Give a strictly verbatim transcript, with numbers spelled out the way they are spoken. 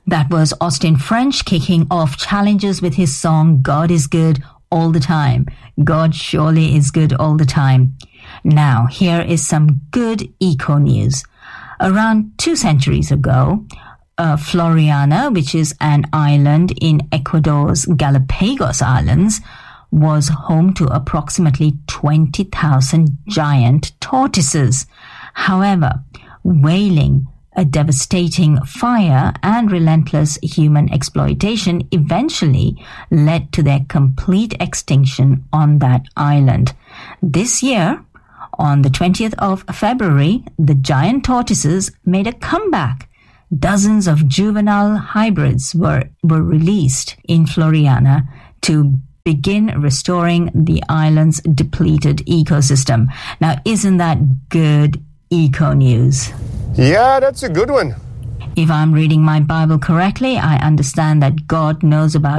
That was Austin French kicking off challenges with his song God is Good All the Time. God surely is good all the time. Now, here is some good eco news. Around two centuries ago, uh, Floriana, which is an island in Ecuador's Galapagos Islands, was home to approximately twenty thousand giant tortoises. However, whaling, a devastating fire, and relentless human exploitation eventually led to their complete extinction on that island. This year, on the twentieth of February, the giant tortoises made a comeback. Dozens of juvenile hybrids were, were released in Floriana to begin restoring the island's depleted ecosystem. Now, isn't that good eco news? Yeah, that's a good one. If I'm reading my Bible correctly, I understand that God knows about